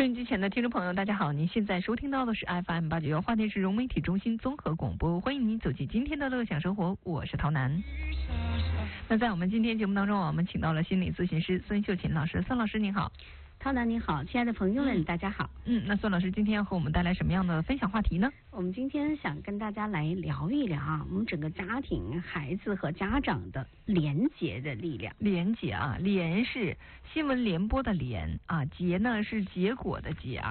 收音机前的听众朋友，大家好，您现在收听到的是 FM891话电视融媒体中心综合广播，欢迎您走进今天的乐享生活，我是陶楠。那在我们今天节目当中，我们请到了心理咨询师孙秀琴老师。孙老师您好。 陶楠你好，亲爱的朋友们，大家好。 那孙老师今天要和我们带来什么样的分享话题呢？ 我们今天想跟大家来聊一聊我们整个家庭、孩子和家长的联结的力量。 联结联是新闻联播的联结呢是结果的结